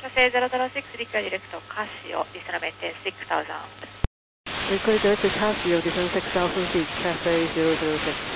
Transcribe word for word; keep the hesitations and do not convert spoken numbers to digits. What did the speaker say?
Cathay zero zero six, request direct to Casio, descent maintain six thousand. Request direct to Casio, descent six thousand feet, Cathay zero zero six.